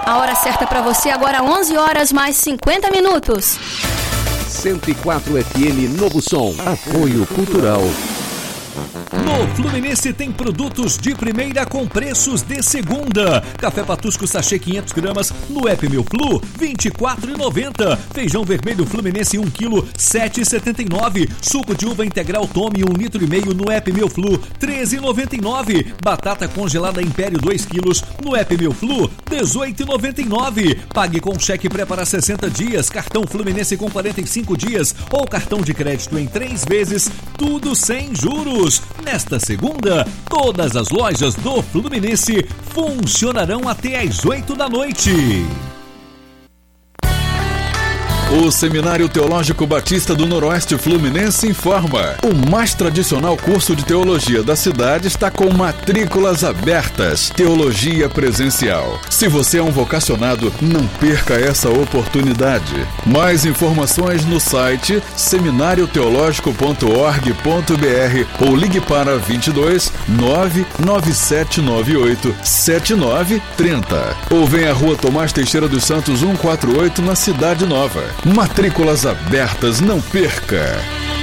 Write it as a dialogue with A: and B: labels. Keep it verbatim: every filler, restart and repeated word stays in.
A: A hora certa para você agora, onze horas mais cinquenta minutos.
B: cento e quatro F M Novo Som. Apoio Cultural.
C: No Fluminense tem produtos de primeira com preços de segunda. Café Patusco sachê quinhentas gramas no app Meu Flu, vinte e quatro reais e noventa centavos. Feijão vermelho Fluminense um quilo, sete reais e setenta e nove centavos. Suco de uva integral Tome um litro e meio no app Meu Flu, treze reais e noventa e nove centavos. Batata congelada Império dois quilos no app Meu Flu, dezoito reais e noventa e nove centavos. Pague com cheque pré para sessenta dias, cartão Fluminense com quarenta e cinco dias ou cartão de crédito em três vezes, tudo sem juros. Nesta segunda, todas as lojas do Fluminense funcionarão até às oito da noite.
D: O Seminário Teológico Batista do Noroeste Fluminense informa: o mais tradicional curso de teologia da cidade está com matrículas abertas. Teologia presencial. Se você é um vocacionado, não perca essa oportunidade. Mais informações no site seminário teológico ponto org ponto br ou ligue para vinte e dois, nove nove sete nove oito, sete nove três zero. Ou venha à Rua Tomás Teixeira dos Santos cento e quarenta e oito, na Cidade Nova. Matrículas abertas, não perca!